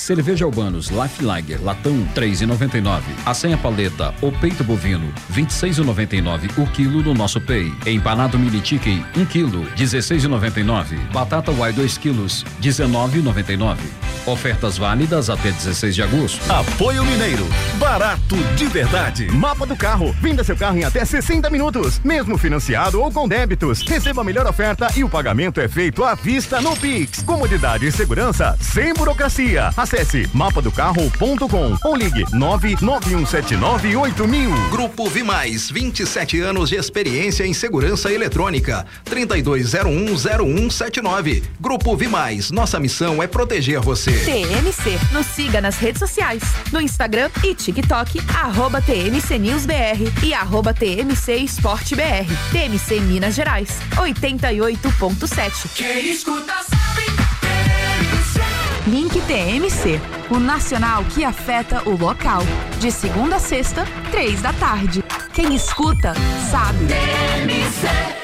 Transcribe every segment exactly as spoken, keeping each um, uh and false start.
Cerveja Albanos Life Lager latão três e noventa e nove. A senha paleta ou peito bovino vinte e seis e noventa e nove o quilo no nosso Pay. Empanado mini chicken um quilo dezesseis e noventa e nove. Batata Uai dois quilos dezenove e noventa e nove. Ofertas válidas até dezesseis de agosto. Apoio Mineiro, barato de verdade. Mapa do Carro, venda seu carro em até sessenta minutos, mesmo financiado ou com débitos. Receba a melhor oferta e o pagamento é feito à vista no Pix. Comodidade e segurança sem burocracia. Acesse mapa do carro ponto com ou ligue nove nove um sete nove oito mil. Grupo Vimais, vinte e sete anos de experiência em segurança eletrônica. trinta e dois zero um zero um sete nove. Grupo Vimais, nossa missão é proteger você. T M C, nos siga nas redes sociais, no Instagram e TikTok, arroba T M C News B R e arroba T M C Esporte B R. T M C Minas Gerais, oitenta e oito ponto sete. Quem escuta sabe. Link T M C, o nacional que afeta o local. De segunda a sexta, três da tarde. Quem escuta, sabe. T M C.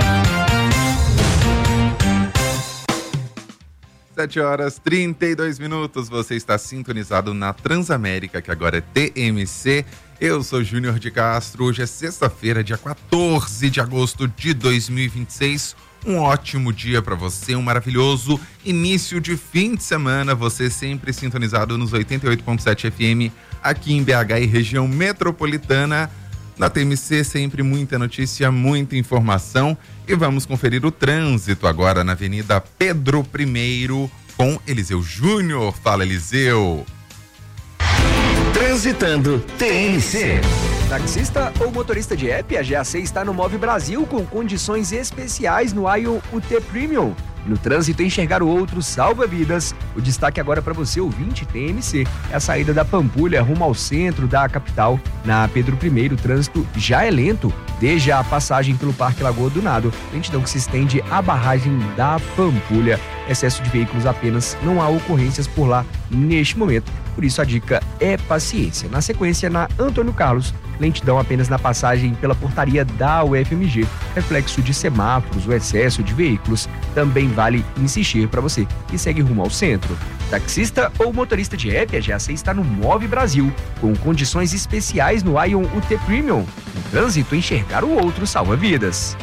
sete horas e trinta e dois minutos, você está sintonizado na Transamérica, que agora é T M C. Eu sou Júnior de Castro, hoje é sexta-feira, dia quatorze de agosto de dois mil e vinte e seis. Um ótimo dia para você, um maravilhoso início de fim de semana. Você sempre sintonizado nos oitenta e oito ponto sete F M aqui em B H e região metropolitana. Na T M C, sempre muita notícia, muita informação. E vamos conferir o trânsito agora na Avenida Pedro I com Eliseu Júnior. Fala, Eliseu. Transitando T M C. Taxista ou motorista de app, a G A C está no Move Brasil com condições especiais no Ion U T Premium. No trânsito, enxergar o outro salva vidas. O destaque agora para você, ouvinte T M C, é a saída da Pampulha rumo ao centro da capital. Na Pedro I, o trânsito já é lento, desde a passagem pelo Parque Lagoa do Nado, lentidão que se estende à barragem da Pampulha. Excesso de veículos apenas, não há ocorrências por lá neste momento, por isso a dica é paciência. Na sequência, na Antônio Carlos, lentidão apenas na passagem pela portaria da U F M G, reflexo de semáforos, o excesso de veículos. Também vale insistir para você que segue rumo ao centro. Taxista ou motorista de app, a G A C está no Move Brasil, com condições especiais no Ion U T Premium. No trânsito, enxergar o outro salva vidas.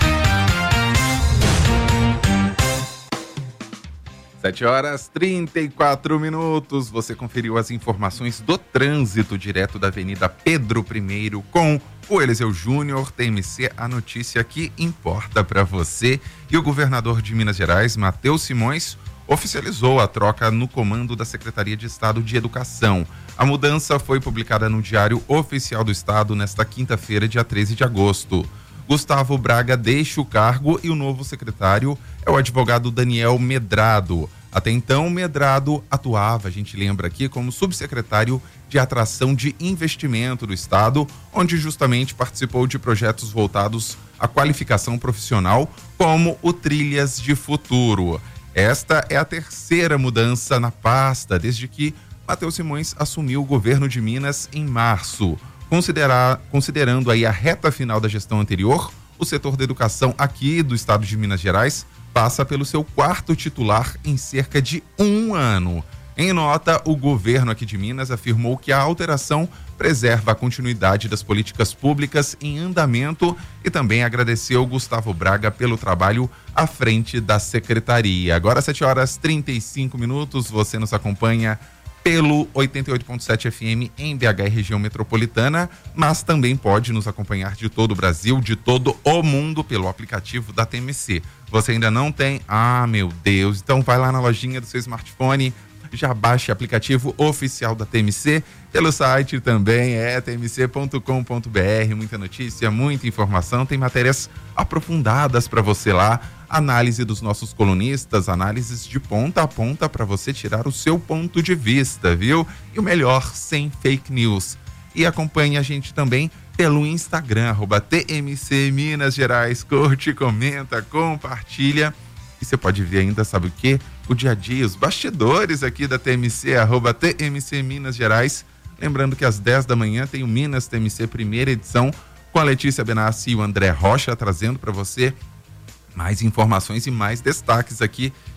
sete horas e trinta e quatro minutos, você conferiu as informações do trânsito direto da Avenida Pedro I com o Eliseu Júnior. T M C, a notícia que importa para você. E o governador de Minas Gerais, Matheus Simões, oficializou a troca no comando da Secretaria de Estado de Educação. A mudança foi publicada no Diário Oficial do Estado nesta quinta-feira, dia treze de agosto. Gustavo Braga deixa o cargo e o novo secretário é o advogado Daniel Medrado. Até então, Medrado atuava, a gente lembra aqui, como subsecretário de Atração de Investimento do Estado, onde justamente participou de projetos voltados à qualificação profissional, como o Trilhas de Futuro. Esta é a terceira mudança na pasta, desde que Matheus Simões assumiu o governo de Minas em março. Considerar, considerando aí a reta final da gestão anterior, o setor da educação aqui do estado de Minas Gerais passa pelo seu quarto titular em cerca de um ano. Em nota, o governo aqui de Minas afirmou que a alteração preserva a continuidade das políticas públicas em andamento e também agradeceu Gustavo Braga pelo trabalho à frente da secretaria. Agora, sete horas e trinta e cinco minutos, você nos acompanha pelo oitenta e oito ponto sete F M em B H e região metropolitana, mas também pode nos acompanhar de todo o Brasil, de todo o mundo pelo aplicativo da T M C. Você ainda não tem? Ah, meu Deus! Então vai lá na lojinha do seu smartphone, já baixe o aplicativo oficial da T M C, pelo site também é t m c ponto com ponto b r. Muita notícia, muita informação, tem matérias aprofundadas para você lá, análise dos nossos colunistas, análises de ponta a ponta para você tirar o seu ponto de vista, viu? E o melhor, sem fake news. E acompanhe a gente também pelo Instagram, arroba T M C Minas Gerais. Curte, comenta, compartilha. E você pode ver ainda, sabe o quê? O dia a dia, os bastidores aqui da T M C, arroba T M C Minas Gerais. Lembrando que às dez da manhã tem o Minas T M C primeira edição com a Letícia Benassi e o André Rocha trazendo para você mais informações e mais destaques aqui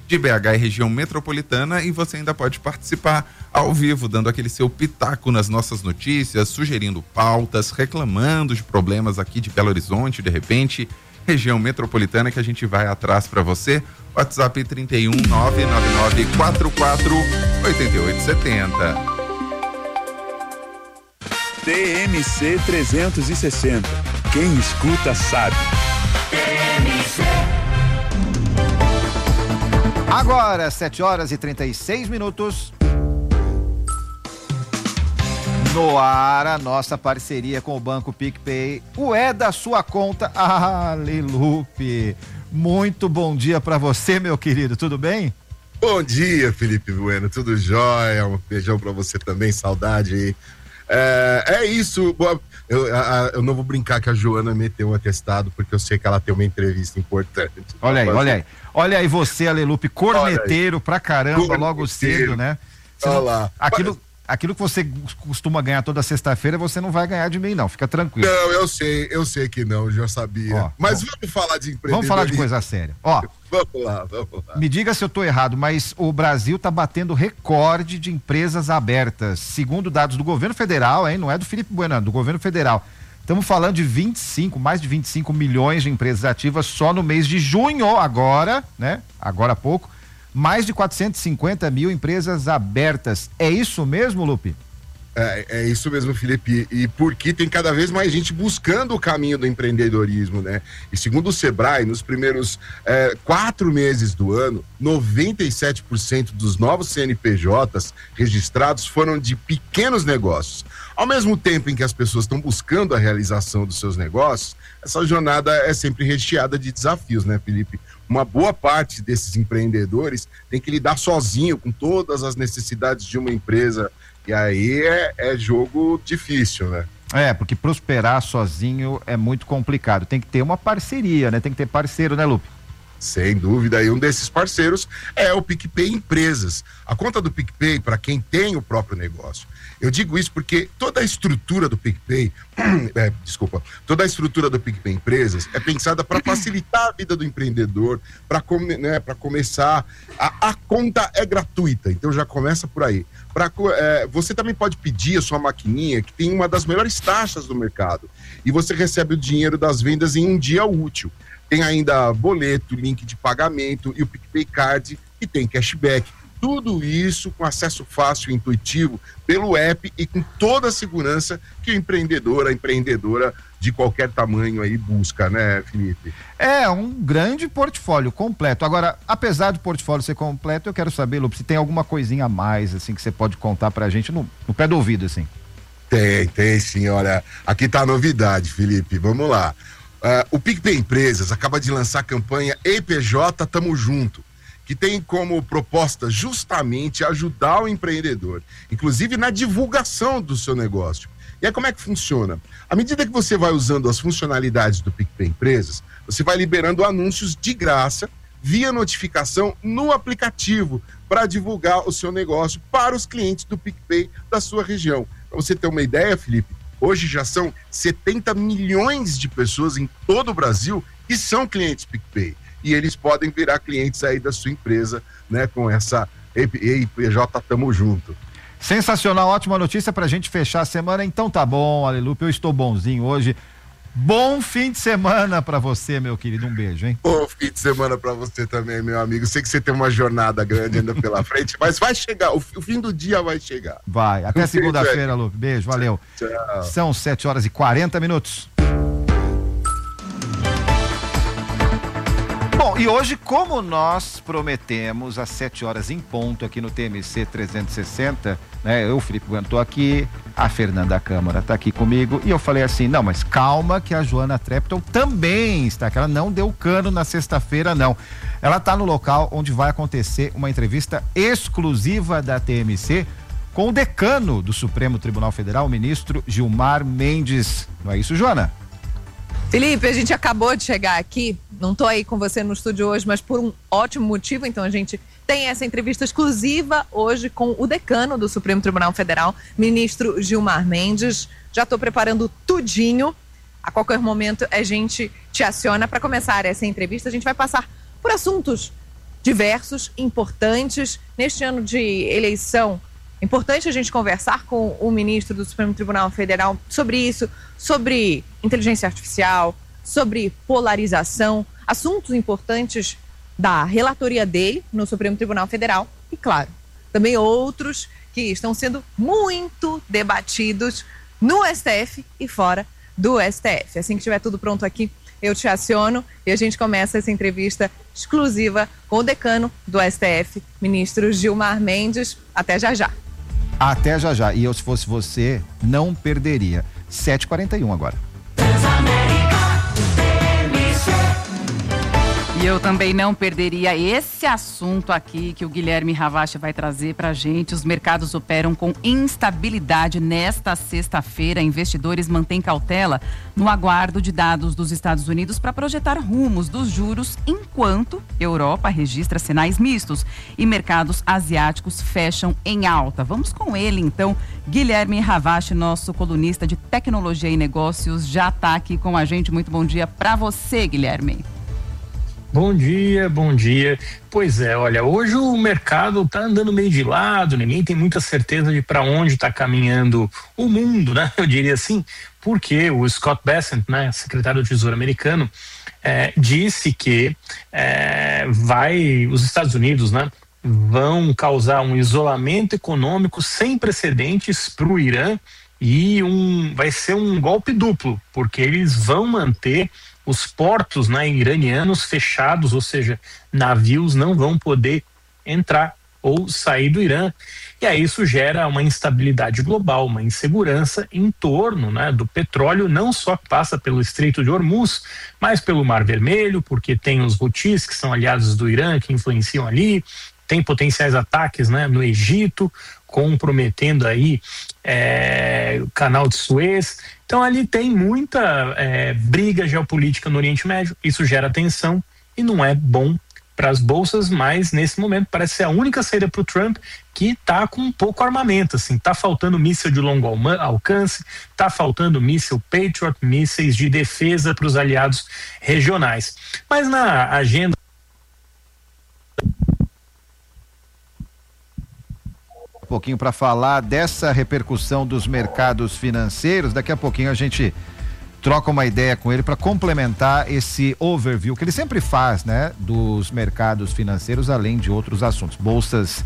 de B H e região metropolitana, e você ainda pode participar ao vivo, dando aquele seu pitaco nas nossas notícias, sugerindo pautas, reclamando de problemas aqui de Belo Horizonte, de repente, região metropolitana, que a gente vai atrás para você. WhatsApp trinta e um, nove nove nove, quatro quatro oito oito sete zero. T M C trezentos e sessenta. Quem escuta sabe. T M C. Agora, sete horas e trinta e seis minutos. No ar, a nossa parceria com o Banco PicPay. O é da sua conta. Ah, Lelupe. Muito bom dia para você, meu querido. Tudo bem? Bom dia, Felipe Bueno. Tudo jóia? Um beijão para você também. Saudade aí. É, é isso. Eu, a, eu não vou brincar que a Joana meteu um atestado, porque eu sei que ela tem uma entrevista importante. Olha aí, olha aí. Olha aí você, Alelupe, corneteiro pra caramba, corneteiro. Logo cedo, né? Você Olha não, lá. Aquilo, aquilo que você costuma ganhar toda sexta-feira, você não vai ganhar de mim, não. Fica tranquilo. Não, eu sei, eu sei que não, eu já sabia. Ó, mas ó, vamos falar de empreendedorismo. Vamos falar de coisa séria. Ó, vamos lá, vamos lá. Me diga se eu tô errado, mas o Brasil tá batendo recorde de empresas abertas. Segundo dados do governo federal, hein? Não é do Felipe Bueno, do governo federal. Estamos falando de vinte e cinco, mais de vinte e cinco milhões de empresas ativas só no mês de junho, agora, né? Agora há pouco. Mais de quatrocentos e cinquenta mil empresas abertas. É isso mesmo, Lupe? É, é isso mesmo, Felipe, e porque tem cada vez mais gente buscando o caminho do empreendedorismo, né? E segundo o Sebrae, nos primeiros é, quatro meses do ano, noventa e sete por cento dos novos C N P Js registrados foram de pequenos negócios. Ao mesmo tempo em que as pessoas estão buscando a realização dos seus negócios, essa jornada é sempre recheada de desafios, né, Felipe? Uma boa parte desses empreendedores tem que lidar sozinho com todas as necessidades de uma empresa. E aí é, é jogo difícil, né? É, porque prosperar sozinho é muito complicado. Tem que ter uma parceria, né? Tem que ter parceiro, né, Lupe? Sem dúvida, e um desses parceiros é o PicPay Empresas. A conta do PicPay, para quem tem o próprio negócio. Eu digo isso porque toda a estrutura do PicPay, é, desculpa, toda a estrutura do PicPay Empresas é pensada para facilitar a vida do empreendedor, para come, né, para começar. A, a conta é gratuita, então já começa por aí. Pra, é, você também pode pedir a sua maquininha, que tem uma das melhores taxas do mercado, e você recebe o dinheiro das vendas em um dia útil. Tem ainda boleto, link de pagamento e o PicPay Card, que tem cashback. Tudo isso com acesso fácil e intuitivo pelo app e com toda a segurança que o empreendedor, a empreendedora de qualquer tamanho aí busca, né, Felipe? É, um grande portfólio completo. Agora, apesar do portfólio ser completo, eu quero saber, Lupe, se tem alguma coisinha a mais, assim, que você pode contar pra gente no, no pé do ouvido, assim. Tem, tem sim, olha, aqui tá a novidade, Felipe, vamos lá. Uh, o PicPay Empresas acaba de lançar a campanha E P J Tamo Junto, que tem como proposta justamente ajudar o empreendedor, inclusive na divulgação do seu negócio. E aí como é que funciona? À medida que você vai usando as funcionalidades do PicPay Empresas, você vai liberando anúncios de graça via notificação no aplicativo para divulgar o seu negócio para os clientes do PicPay da sua região. Para você ter uma ideia, Felipe, hoje já são setenta milhões de pessoas em todo o Brasil que são clientes PicPay. E eles podem virar clientes aí da sua empresa, né? Com essa E P J Tamo Junto. Sensacional, ótima notícia pra gente fechar a semana. Então tá bom, Alelupe, eu estou bonzinho hoje. Bom fim de semana pra você, meu querido. Um beijo, hein? Bom fim de semana pra você também, meu amigo. Sei que você tem uma jornada grande ainda pela frente, mas vai chegar, o, o fim do dia vai chegar. Vai, até segunda-feira, Lupe. Beijo, valeu. Tchau. São sete horas e quarenta minutos. Bom, e hoje, como nós prometemos, às sete horas em ponto aqui no T M C trezentos e sessenta, né? Eu, Felipe Bueno, tô aqui, a Fernanda Câmara tá aqui comigo, e eu falei assim, não, mas calma que a Joana Trepton também está, que ela não deu cano na sexta-feira, não. Ela tá no local onde vai acontecer uma entrevista exclusiva da T M C com o decano do Supremo Tribunal Federal, o ministro Gilmar Mendes. Não é isso, Joana? Felipe, a gente acabou de chegar aqui, não tô aí com você no estúdio hoje, mas por um ótimo motivo, então a gente tem essa entrevista exclusiva hoje com o decano do Supremo Tribunal Federal, ministro Gilmar Mendes. Já tô preparando tudinho, a qualquer momento a gente te aciona para começar essa entrevista. A gente vai passar por assuntos diversos, importantes. Neste ano de eleição, é importante a gente conversar com o ministro do Supremo Tribunal Federal sobre isso, sobre inteligência artificial, sobre polarização, assuntos importantes da relatoria dele no Supremo Tribunal Federal e, claro, também outros que estão sendo muito debatidos no S T F e fora do S T F. Assim que tiver tudo pronto aqui, eu te aciono e a gente começa essa entrevista exclusiva com o decano do S T F, ministro Gilmar Mendes. Até já já. Até já já. E eu, se fosse você, não perderia. sete e quarenta e um agora. E eu também não perderia esse assunto aqui que o Guilherme Ravache vai trazer pra gente. Os mercados operam com instabilidade nesta sexta-feira. Investidores mantêm cautela no aguardo de dados dos Estados Unidos para projetar rumos dos juros, enquanto Europa registra sinais mistos e mercados asiáticos fecham em alta. Vamos com ele, então. Guilherme Ravache, nosso colunista de tecnologia e negócios, já está aqui com a gente. Muito bom dia para você, Guilherme. Bom dia, bom dia. Pois é, olha, hoje o mercado está andando meio de lado, ninguém tem muita certeza de para onde está caminhando o mundo, né? Eu diria assim, porque o Scott Bessent, né, secretário do Tesouro americano, é, disse que é, vai, os Estados Unidos, né, vão causar um isolamento econômico sem precedentes para o Irã e um, vai ser um golpe duplo, porque eles vão manter os portos, né, iranianos fechados, ou seja, navios não vão poder entrar ou sair do Irã. E aí isso gera uma instabilidade global, uma insegurança em torno, né, do petróleo, não só que passa pelo Estreito de Hormuz, mas pelo Mar Vermelho, porque tem os Houthis, que são aliados do Irã, que influenciam ali, tem potenciais ataques, né, no Egito, comprometendo aí é, o canal de Suez. Então ali tem muita é, briga geopolítica no Oriente Médio, isso gera tensão e não é bom para as bolsas, mas nesse momento parece ser a única saída para o Trump, que está com um pouco armamento, assim, está faltando míssil de longo alcance, está faltando míssil Patriot, mísseis de defesa para os aliados regionais. Mas na agenda um pouquinho para falar dessa repercussão dos mercados financeiros. Daqui a pouquinho a gente troca uma ideia com ele para complementar esse overview que ele sempre faz, né, dos mercados financeiros, além de outros assuntos. Bolsas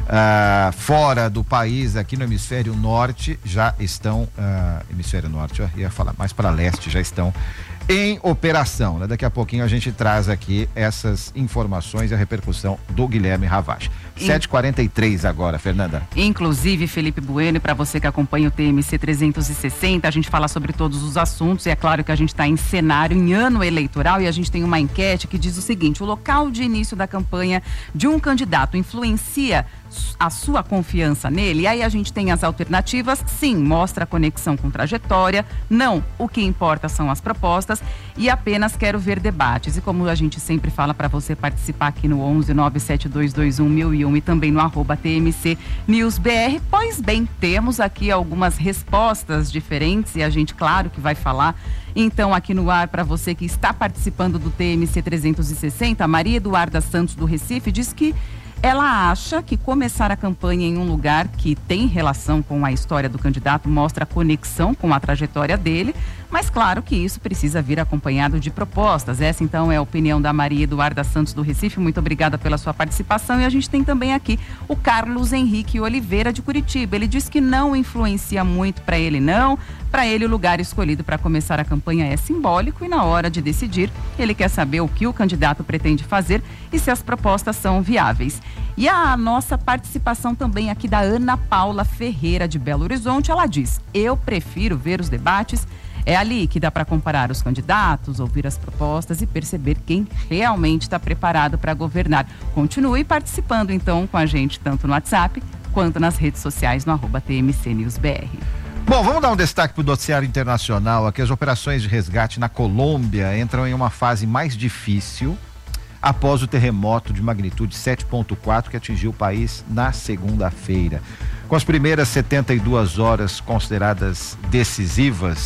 uh, fora do país, aqui no hemisfério norte, já estão, uh, hemisfério norte, eu ia falar mais para leste, já estão em operação, né? Daqui a pouquinho a gente traz aqui essas informações e a repercussão do Guilherme Ravache. sete e quarenta e três agora, Fernanda. Inclusive, Felipe Bueno, para você que acompanha o T M C trezentos e sessenta, a gente fala sobre todos os assuntos e é claro que a gente está em cenário, em ano eleitoral, e a gente tem uma enquete que diz o seguinte: o local de início da campanha de um candidato influencia a sua confiança nele? E aí a gente tem as alternativas: sim, mostra a conexão com trajetória; não, o que importa são as propostas; e apenas quero ver debates. E como a gente sempre fala para você participar aqui no onze nove sete dois dois um mil e um e também no arroba T M C News B R, pois bem, temos aqui algumas respostas diferentes e a gente, claro, que vai falar. Então, aqui no ar, para você que está participando do T M C trezentos e sessenta, a Maria Eduarda Santos do Recife diz que ela acha que começar a campanha em um lugar que tem relação com a história do candidato mostra a conexão com a trajetória dele, mas claro que isso precisa vir acompanhado de propostas. Essa então é a opinião da Maria Eduarda Santos do Recife. Muito obrigada pela sua participação. E a gente tem também aqui o Carlos Henrique Oliveira de Curitiba. Ele diz que não influencia muito para ele não, para ele o lugar escolhido para começar a campanha é simbólico e na hora de decidir ele quer saber o que o candidato pretende fazer e se as propostas são viáveis. E a nossa participação também aqui da Ana Paula Ferreira de Belo Horizonte, ela diz: eu prefiro ver os debates, é ali que dá para comparar os candidatos, ouvir as propostas e perceber quem realmente está preparado para governar. Continue participando então com a gente, tanto no WhatsApp quanto nas redes sociais no arroba T M C News B R. Bom, vamos dar um destaque para o noticiário internacional. Aqui as operações de resgate na Colômbia entram em uma fase mais difícil após o terremoto de magnitude sete ponto quatro que atingiu o país na segunda-feira. Com as primeiras setenta e duas horas consideradas decisivas,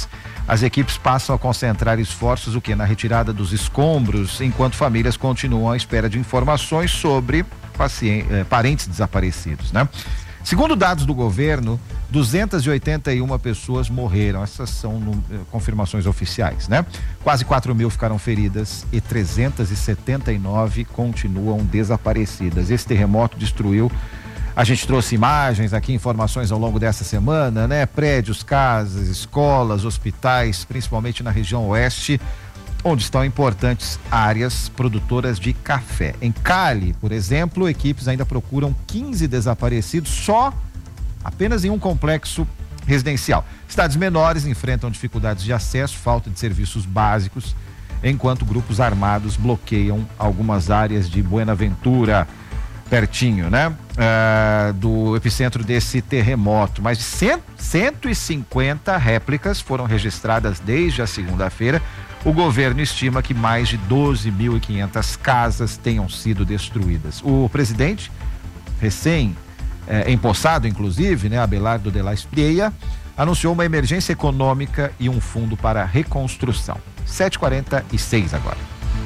as equipes passam a concentrar esforços o que na retirada dos escombros, enquanto famílias continuam à espera de informações sobre paciente, eh, parentes desaparecidos, né? Segundo dados do governo, duzentas e oitenta e uma pessoas morreram. Essas são no, eh, confirmações oficiais, né? Quase quatro mil ficaram feridas e trezentas e setenta e nove continuam desaparecidas. Esse terremoto destruiu. A gente trouxe imagens aqui, informações ao longo dessa semana, né? Prédios, casas, escolas, hospitais, principalmente na região oeste, onde estão importantes áreas produtoras de café. Em Cali, por exemplo, equipes ainda procuram quinze desaparecidos só apenas em um complexo residencial. Cidades menores enfrentam dificuldades de acesso, falta de serviços básicos, enquanto grupos armados bloqueiam algumas áreas de Buenaventura, pertinho, né? Uh, do epicentro desse terremoto. Mais de cento e cinquenta réplicas foram registradas desde a segunda-feira. O governo estima que mais de doze mil e quinhentas casas tenham sido destruídas. O presidente, recém eh, empossado, inclusive, né, Abelardo de la Espriella, anunciou uma emergência econômica e um fundo para reconstrução. sete e quarenta e seis agora.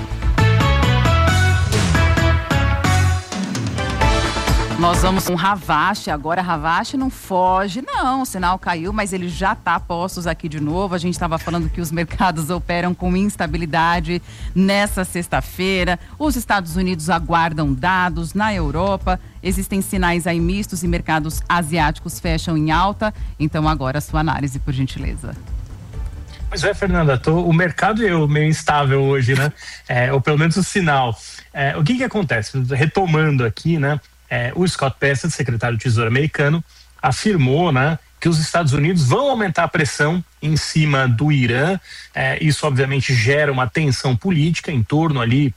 Nós vamos com Ravache, agora Ravache não foge, não, o sinal caiu, mas ele já está a postos aqui de novo. A gente estava falando que os mercados operam com instabilidade nessa sexta-feira. Os Estados Unidos aguardam dados, na Europa existem sinais aí mistos e mercados asiáticos fecham em alta. Então agora a sua análise, por gentileza. Pois é, Fernanda, tô, o mercado é meio instável hoje, né? É, ou pelo menos o sinal. É, o que que acontece? Retomando aqui, né? É, o Scott Bessent, secretário do Tesouro americano, afirmou, né, que os Estados Unidos vão aumentar a pressão em cima do Irã. É, isso obviamente gera uma tensão política em torno ali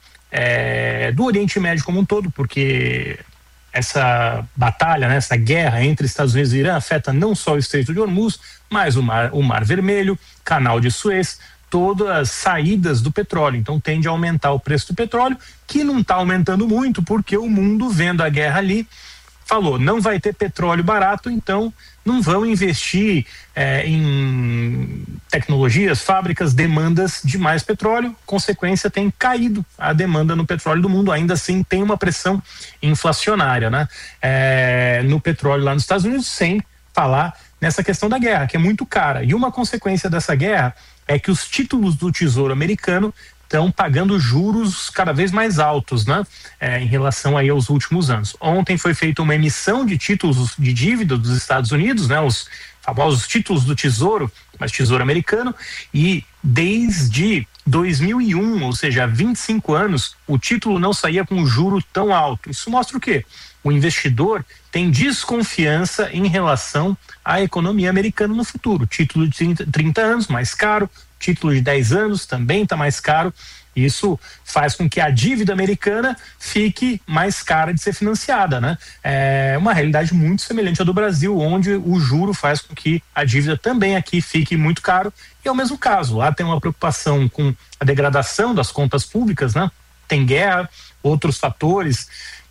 é, do Oriente Médio como um todo, porque essa batalha, né, essa guerra entre Estados Unidos e Irã afeta não só o Estreito de Hormuz, mas o Mar, o Mar Vermelho, Canal de Suez, todas as saídas do petróleo. Então tende a aumentar o preço do petróleo, que não está aumentando muito, porque o mundo, vendo a guerra ali, falou, não vai ter petróleo barato, então não vão investir é, em tecnologias, fábricas, demandas de mais petróleo. Consequência, tem caído a demanda no petróleo do mundo. Ainda assim tem uma pressão inflacionária, né? É, no petróleo lá nos Estados Unidos, sem falar nessa questão da guerra, que é muito cara. E uma consequência dessa guerra é que os títulos do Tesouro americano estão pagando juros cada vez mais altos, né? É, em relação aí aos últimos anos. Ontem foi feita uma emissão de títulos de dívida dos Estados Unidos, né? Os famosos títulos do Tesouro, mas Tesouro americano, e desde dois mil e um, ou seja, há vinte e cinco anos, o título não saía com um juro tão alto. Isso mostra o quê? O investidor tem desconfiança em relação à economia americana no futuro. Título de trinta anos, mais caro. Título de dez anos, também está mais caro. Isso faz com que a dívida americana fique mais cara de ser financiada, né? É uma realidade muito semelhante à do Brasil, onde o juro faz com que a dívida também aqui fique muito caro. E é o mesmo caso. Lá tem uma preocupação com a degradação das contas públicas, né? Tem guerra, outros fatores,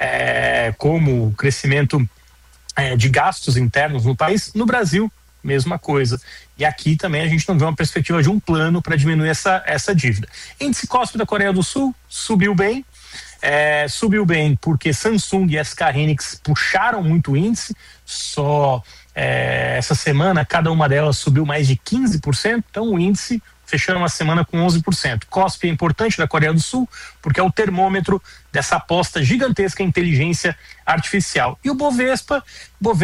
é, como o crescimento é, de gastos internos no país. No Brasil, mesma coisa. E aqui também a gente não vê uma perspectiva de um plano para diminuir essa, essa dívida. Índice C O S P da Coreia do Sul subiu bem, é, subiu bem porque Samsung e S K Hynix puxaram muito o índice, só é, essa semana cada uma delas subiu mais de quinze por cento, então o índice fechando uma semana com onze por cento. C O S P é importante da Coreia do Sul porque é o termômetro dessa aposta gigantesca em inteligência artificial. E o Bovespa, Bovespa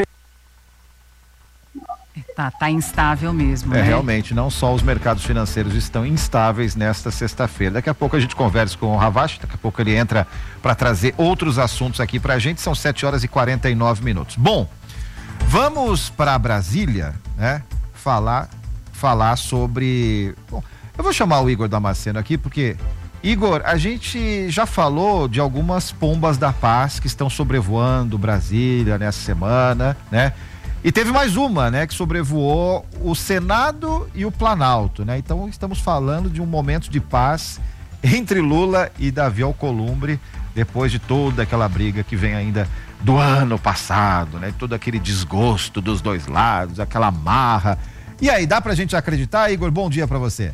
Tá, tá instável mesmo, É, né? realmente, não só os mercados financeiros estão instáveis nesta sexta-feira. Daqui a pouco a gente conversa com o Ravache, daqui a pouco ele entra para trazer outros assuntos aqui pra gente. São sete horas e quarenta e nove minutos. Bom, vamos para Brasília, né? Falar, falar sobre... Bom, eu vou chamar o Igor Damasceno aqui, porque... Igor, a gente já falou de algumas pombas da paz que estão sobrevoando Brasília nessa semana, né? E teve mais uma, né, que sobrevoou o Senado e o Planalto, né? Então estamos falando de um momento de paz entre Lula e Davi Alcolumbre, depois de toda aquela briga que vem ainda do ano passado, né? Todo aquele desgosto dos dois lados, aquela marra E aí, dá pra gente acreditar, Igor? Bom dia pra você.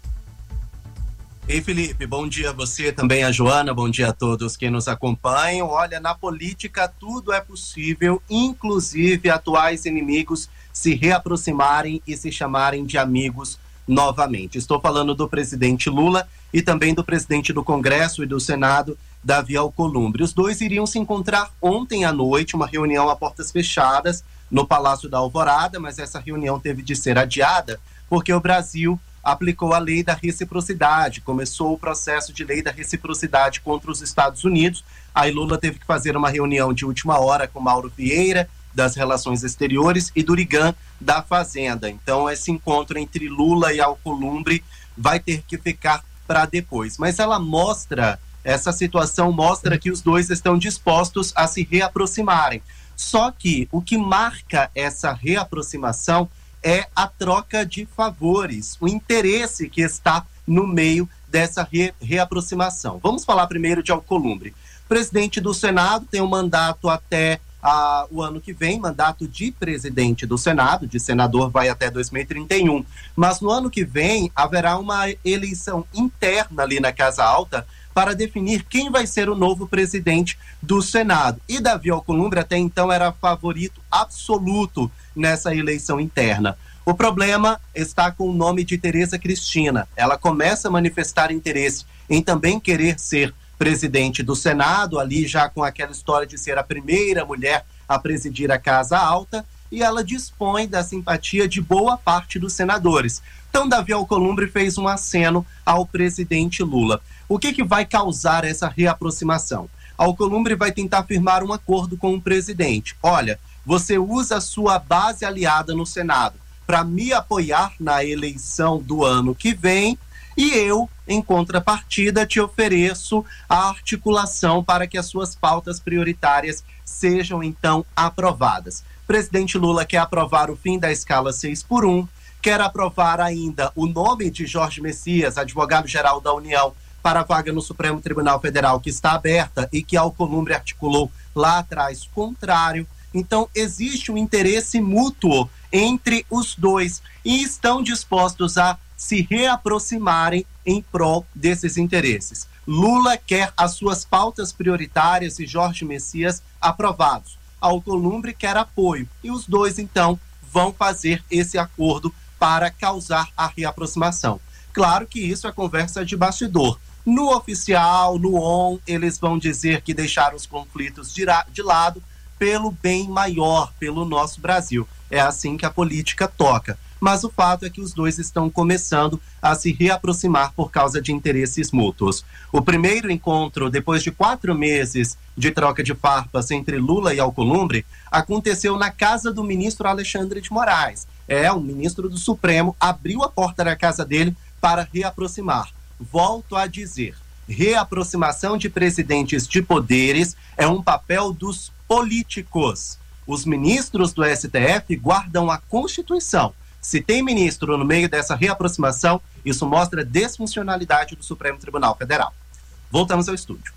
Ei, Felipe, bom dia a você, também a Joana, bom dia a todos que nos acompanham. Olha, na política tudo é possível, inclusive atuais inimigos se reaproximarem e se chamarem de amigos novamente. Estou falando do presidente Lula e também do presidente do Congresso e do Senado, Davi Alcolumbre. Os dois iriam se encontrar ontem à noite, uma reunião a portas fechadas no Palácio da Alvorada, mas essa reunião teve de ser adiada porque o Brasil aplicou a lei da reciprocidade, começou o processo de lei da reciprocidade contra os Estados Unidos. Aí Lula teve que fazer uma reunião de última hora com Mauro Vieira, das Relações Exteriores, e Durigan, da Fazenda. Então esse encontro entre Lula e Alcolumbre vai ter que ficar para depois. Mas ela mostra, essa situação mostra que os dois estão dispostos a se reaproximarem. Só que o que marca essa reaproximação é a troca de favores, o interesse que está no meio dessa re- reaproximação. Vamos falar primeiro de Alcolumbre. O presidente do Senado tem um mandato até ah, o ano que vem, mandato de presidente do Senado, de senador vai até dois mil e trinta e um. Mas no ano que vem haverá uma eleição interna ali na Casa Alta para definir quem vai ser o novo presidente do Senado. E Davi Alcolumbre até então era favorito absoluto nessa eleição interna. O problema está com o nome de Tereza Cristina. Ela começa a manifestar interesse em também querer ser presidente do Senado, ali já com aquela história de ser a primeira mulher a presidir a Casa Alta, e ela dispõe da simpatia de boa parte dos senadores. Então Davi Alcolumbre fez um aceno ao presidente Lula. O que que vai causar essa reaproximação? Alcolumbre vai tentar firmar um acordo com o presidente. Olha, você usa a sua base aliada no Senado para me apoiar na eleição do ano que vem e eu, em contrapartida, te ofereço a articulação para que as suas pautas prioritárias sejam, então, aprovadas. O presidente Lula quer aprovar o fim da escala seis por um, quer aprovar ainda o nome de Jorge Messias, advogado-geral da União, para a vaga no Supremo Tribunal Federal, que está aberta e que Alcolumbre articulou lá atrás contrário. Então, existe um interesse mútuo entre os dois e estão dispostos a se reaproximarem em prol desses interesses. Lula quer as suas pautas prioritárias e Jorge Messias aprovados. Alcolumbre quer apoio e os dois, então, vão fazer esse acordo para causar a reaproximação. Claro que isso é conversa de bastidor. No oficial, no on, eles vão dizer que deixaram os conflitos de, de lado pelo bem maior, pelo nosso Brasil. É assim que a política toca. Mas o fato é que os dois estão começando a se reaproximar por causa de interesses mútuos. O primeiro encontro, depois de quatro meses de troca de farpas entre Lula e Alcolumbre, aconteceu na casa do ministro Alexandre de Moraes. É, o ministro do Supremo abriu a porta da casa dele para reaproximar. Volto a dizer, reaproximação de presidentes de poderes é um papel dos políticos. Os ministros do S T F guardam a Constituição. Se tem ministro no meio dessa reaproximação, isso mostra a desfuncionalidade do Supremo Tribunal Federal. Voltamos ao estúdio.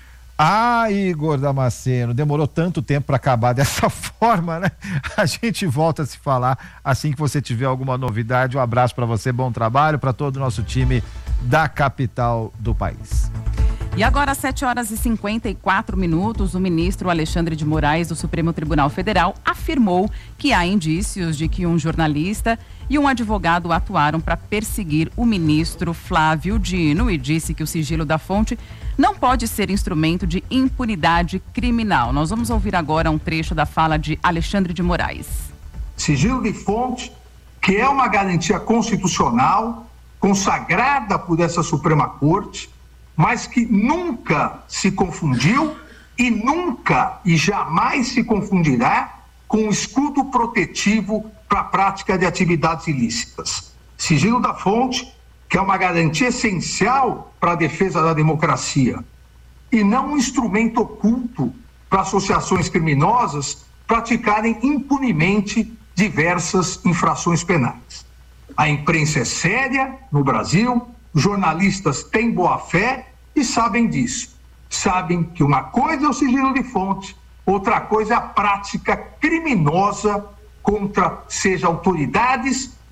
Ah, Igor Damasceno, demorou tanto tempo para acabar dessa forma, né? A gente volta a se falar assim que você tiver alguma novidade. Um abraço para você, bom trabalho para todo o nosso time da capital do país. E agora, às sete horas e cinquenta e quatro minutos, o ministro Alexandre de Moraes, do Supremo Tribunal Federal, afirmou que há indícios de que um jornalista e um advogado atuaram para perseguir o ministro Flávio Dino e disse que o sigilo da fonte não pode ser instrumento de impunidade criminal. Nós vamos ouvir agora um trecho da fala de Alexandre de Moraes. Sigilo de fonte, que é uma garantia constitucional consagrada por essa Suprema Corte, mas que nunca se confundiu e nunca e jamais se confundirá com o escudo protetivo para a prática de atividades ilícitas. Sigilo da fonte, que é uma garantia essencial para a defesa da democracia e não um instrumento oculto para associações criminosas praticarem impunemente diversas infrações penais. A imprensa é séria no Brasil, jornalistas têm boa fé e sabem disso. Sabem que uma coisa é o sigilo de fonte, outra coisa é a prática criminosa contra, seja autoridades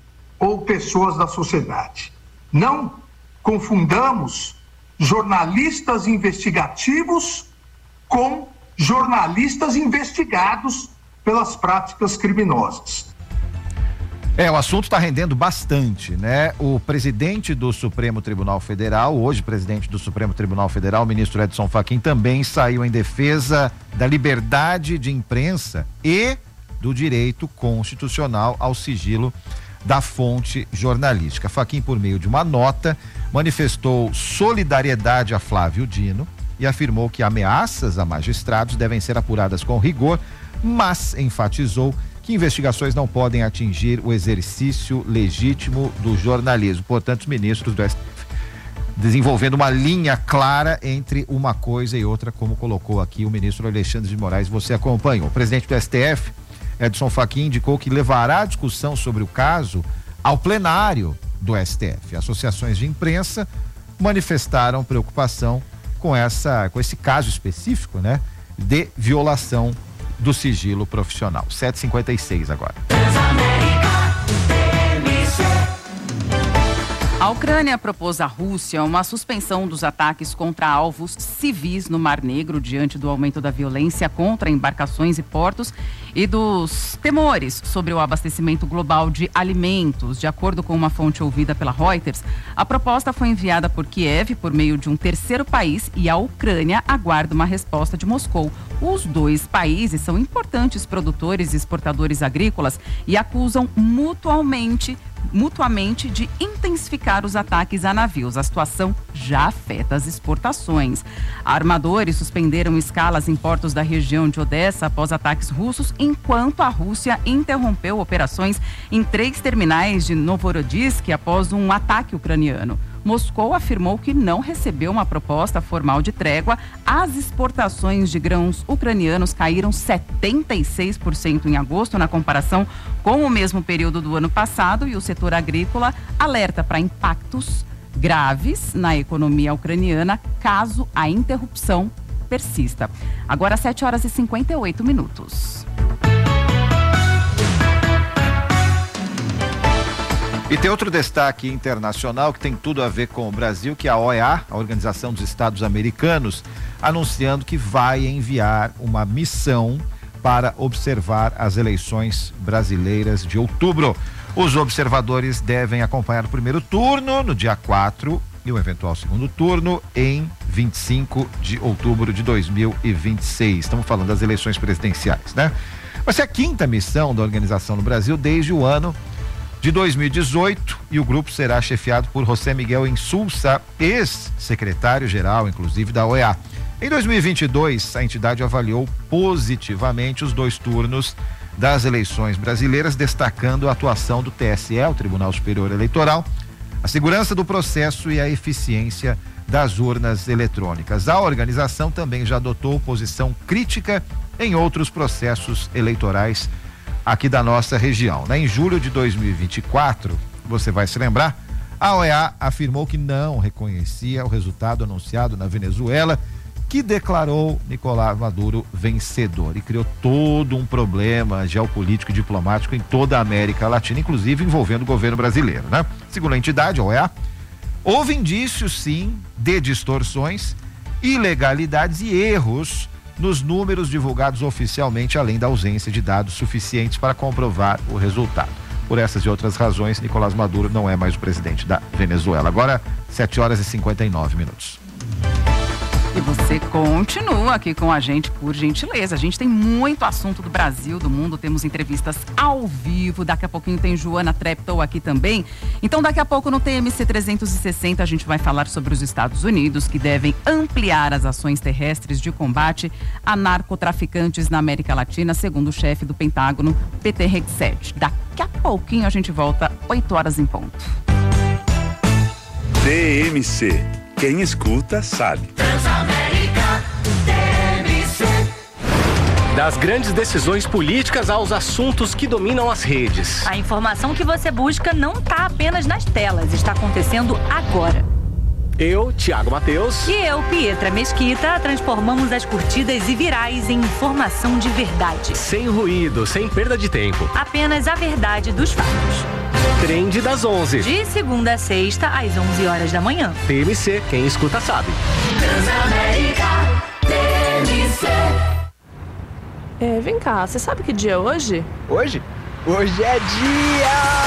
ou pessoas da sociedade. Não confundamos jornalistas investigativos com jornalistas investigados pelas práticas criminosas. É, o assunto está rendendo bastante, né? O presidente do Supremo Tribunal Federal, hoje presidente do Supremo Tribunal Federal, o ministro Edson Fachin, também saiu em defesa da liberdade de imprensa e do direito constitucional ao sigilo da fonte jornalística. Fachin, por meio de uma nota, manifestou solidariedade a Flávio Dino e afirmou que ameaças a magistrados devem ser apuradas com rigor, mas enfatizou que investigações não podem atingir o exercício legítimo do jornalismo. Portanto, os ministros do S T F desenvolvendo uma linha clara entre uma coisa e outra, como colocou aqui o ministro Alexandre de Moraes, você acompanhou. O presidente do S T F, Edson Fachin, indicou que levará a discussão sobre o caso ao plenário do S T F. Associações de imprensa manifestaram preocupação com essa, com esse caso específico, né, de violação do sigilo profissional. sete e cinquenta e seis agora. A Ucrânia propôs à Rússia uma suspensão dos ataques contra alvos civis no Mar Negro diante do aumento da violência contra embarcações e portos e dos temores sobre o abastecimento global de alimentos. De acordo com uma fonte ouvida pela Reuters, a proposta foi enviada por Kiev por meio de um terceiro país e a Ucrânia aguarda uma resposta de Moscou. Os dois países são importantes produtores e exportadores agrícolas e acusam mutuamente mutuamente de intensificar os ataques a navios. A situação já afeta as exportações. Armadores suspenderam escalas em portos da região de Odessa após ataques russos, enquanto a Rússia interrompeu operações em três terminais de Novorossiysk após um ataque ucraniano. Moscou afirmou que não recebeu uma proposta formal de trégua. As exportações de grãos ucranianos caíram setenta e seis por cento em agosto, na comparação com o mesmo período do ano passado, e o setor agrícola alerta para impactos graves na economia ucraniana caso a interrupção persista. Agora sete horas e cinquenta e oito minutos. E tem outro destaque internacional que tem tudo a ver com o Brasil, que é a O E A, a Organização dos Estados Americanos, anunciando que vai enviar uma missão para observar as eleições brasileiras de outubro. Os observadores devem acompanhar o primeiro turno no dia quatro e o eventual segundo turno em vinte e cinco de outubro de dois mil e vinte e seis. Estamos falando das eleições presidenciais, né? Vai ser a quinta missão da organização no Brasil desde o ano de dois mil e dezoito, e o grupo será chefiado por José Miguel Insulza, ex-secretário-geral, inclusive, da O E A. Em dois mil e vinte e dois, a entidade avaliou positivamente os dois turnos das eleições brasileiras, destacando a atuação do T S E, o Tribunal Superior Eleitoral, a segurança do processo e a eficiência das urnas eletrônicas. A organização também já adotou posição crítica em outros processos eleitorais aqui da nossa região, né? Em julho de dois mil e vinte e quatro, você vai se lembrar, a O E A afirmou que não reconhecia o resultado anunciado na Venezuela, que declarou Nicolás Maduro vencedor, e criou todo um problema geopolítico e diplomático em toda a América Latina, inclusive envolvendo o governo brasileiro, né? Segundo a entidade, a O E A, houve indícios, sim, de distorções, ilegalidades e erros nos números divulgados oficialmente, além da ausência de dados suficientes para comprovar o resultado. Por essas e outras razões, Nicolás Maduro não é mais o presidente da Venezuela. Agora, sete horas e cinquenta e nove minutos. E você continua aqui com a gente, por gentileza. A gente tem muito assunto do Brasil, do mundo, temos entrevistas ao vivo. Daqui a pouquinho tem Joana Treptow aqui também. Então, daqui a pouco no T M C trezentos e sessenta a gente vai falar sobre os Estados Unidos, que devem ampliar as ações terrestres de combate a narcotraficantes na América Latina, segundo o chefe do Pentágono, Peter Hegseth. Daqui a pouquinho a gente volta, oito horas em ponto. T M C. Quem escuta sabe. Transamérica T M C. Das grandes decisões políticas aos assuntos que dominam as redes. A informação que você busca não está apenas nas telas, está acontecendo agora. Eu, Thiago Mateus. E eu, Pietra Mesquita, transformamos as curtidas e virais em informação de verdade. Sem ruído, sem perda de tempo. Apenas a verdade dos fatos. Trend das onze. De segunda a sexta, às onze horas da manhã. T M C, quem escuta sabe. Transamérica T M C. É, vem cá, você sabe que dia é hoje? Hoje? Hoje é dia!